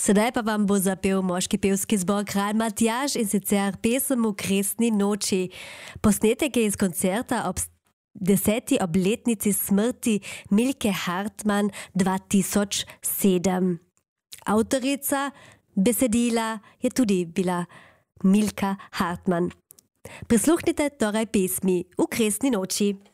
Sedaj pa vam bo zapel moški pevski zbor Kralj Matjaž in sicer pesem v Kresni noči. Posnetek je iz koncerta ob 10. obletnici smrti Milke Hartmann 2007. Avtorica besedila je tudi bila Milka Hartmann. Prisluhnite torej pesmi v Kresni noči.